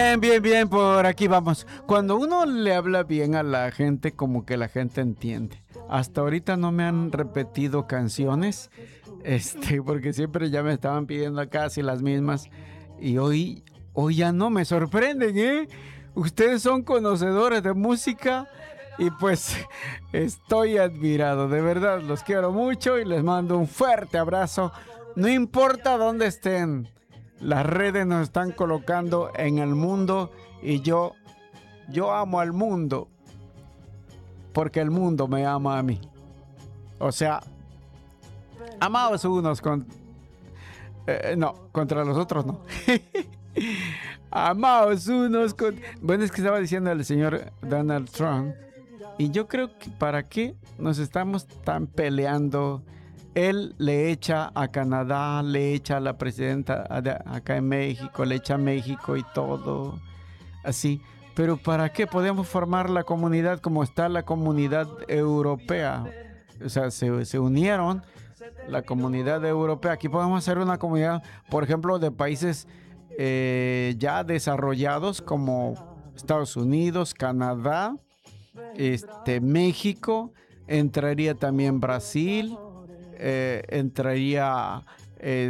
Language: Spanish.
Bien, bien, por aquí vamos. Cuando uno le habla bien a la gente, como que la gente entiende. Hasta ahorita no me han repetido canciones, porque siempre ya me estaban pidiendo casi las mismas. Y hoy ya no me sorprenden, ¿eh? Ustedes son conocedores de música y pues estoy admirado. De verdad, los quiero mucho y les mando un fuerte abrazo. No importa dónde estén. Las redes nos están colocando en el mundo y yo amo al mundo porque el mundo me ama a mí. O sea, amados unos no, contra los otros no. Amados unos con... Bueno, es que estaba diciendo el señor Donald Trump. Y yo creo que para qué nos estamos tan peleando. Él le echa a Canadá, le echa a la presidenta acá en México, le echa a México y todo así. Pero ¿para qué podemos formar la comunidad como está la comunidad europea? O sea, se unieron la comunidad europea. Aquí podemos hacer una comunidad, por ejemplo, de países ya desarrollados como Estados Unidos, Canadá, México, entraría también Brasil, entraría